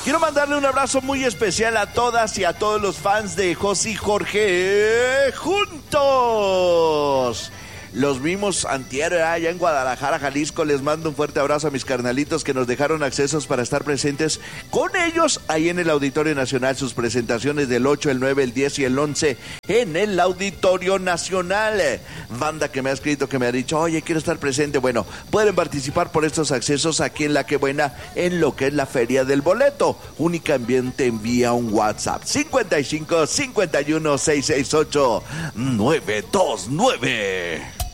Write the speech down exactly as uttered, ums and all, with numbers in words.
Quiero mandarle un abrazo muy especial a todas y a todos los fans de José y Jorge juntos. Los vimos antier allá en Guadalajara, Jalisco. Les mando un fuerte abrazo a mis carnalitos que nos dejaron accesos para estar presentes con ellos ahí en el Auditorio Nacional. Sus presentaciones del ocho, el nueve, el diez y el once en el Auditorio Nacional. Banda que me ha escrito, que me ha dicho, oye, quiero estar presente. Bueno, pueden participar por estos accesos aquí en La Que Buena, en lo que es la Feria del Boleto. Únicamente envía un WhatsApp cincuenta y cinco, cincuenta y uno, seiscientos sesenta y ocho, novecientos veintinueve.